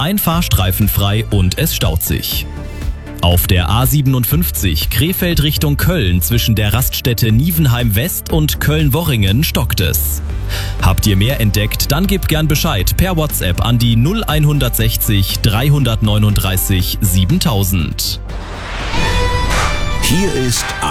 ein Fahrstreifen frei und es staut sich. Auf der A57 Krefeld Richtung Köln zwischen der Raststätte Nievenheim West und Köln-Worringen stockt es. Habt ihr mehr entdeckt, dann gebt gern Bescheid per WhatsApp an die 0160 339 7000. Hier ist